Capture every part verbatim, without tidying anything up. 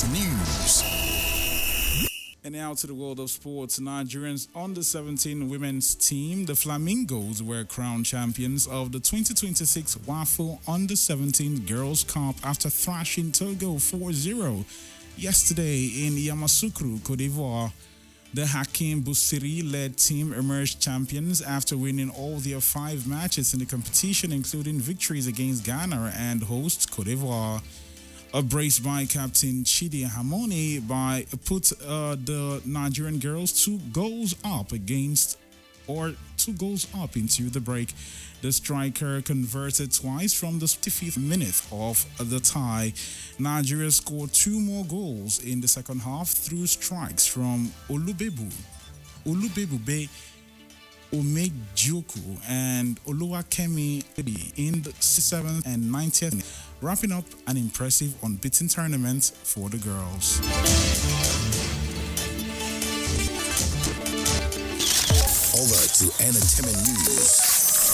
Sports News. And now to the world of sports. Nigerians under seventeen women's team, the Flamingos, were crowned champions of the twenty twenty-six WAFU under seventeen Girls Cup after thrashing Togo four zero yesterday in Yamoussoukro, Cote d'Ivoire. The Hakim Boussiri-led team emerged champions after winning all their five matches in the competition, including victories against Ghana and host Cote d'Ivoire. A brace by Captain Chidi Hamoni by put uh, the Nigerian girls two goals up against or two goals up into the break. The striker converted twice from the fiftieth minute of the tie. Nigeria scored two more goals in the second half through strikes from Olubebu, Olubebube Omejioku and Oluwakemi in the seventh and ninetieth, wrapping up an impressive unbeaten tournament for the girls. Over to entertainment news.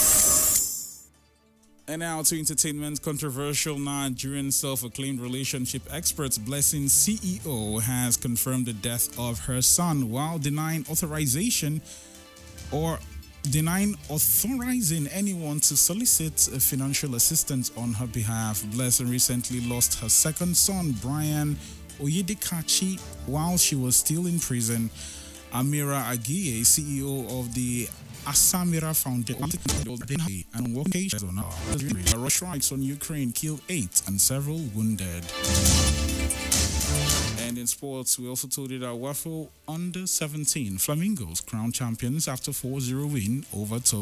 And now to entertainment. Controversial Nigerian self-acclaimed relationship expert Blessing C E O has confirmed the death of her son while denying authorization or denying authorizing anyone to solicit financial assistance on her behalf. Blessing recently lost her second son, Brian Oyedekachi, while she was still in prison. Amira Agiye, C E O of the Asamira Foundation, and on occasions on Russia strikes on Ukraine killed eight and several wounded. And in sports, we also told you that WAFU under seventeen Flamingos crowned champions after four zero win over Togo.